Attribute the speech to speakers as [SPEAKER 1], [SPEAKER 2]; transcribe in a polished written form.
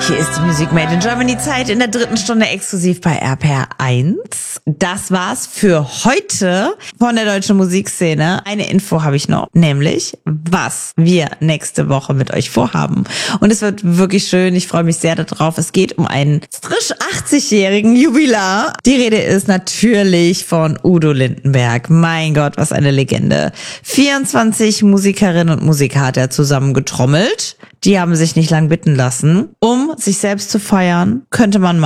[SPEAKER 1] Hier ist die Music Made in Germany Zeit in der 3. Stunde exklusiv bei RPR 1. Das war's für heute von der deutschen Musikszene. Eine Info habe ich noch, nämlich was wir nächste Woche mit euch vorhaben. Und es wird wirklich schön. Ich freue mich sehr darauf. Es geht um einen frisch 80-jährigen Jubilar. Die Rede ist natürlich von Udo Lindenberg. Mein Gott, was eine Legende. 24 Musikerinnen und Musiker hat er zusammengetrommelt. Die haben sich nicht lang bitten lassen. Um sich selbst zu feiern, könnte man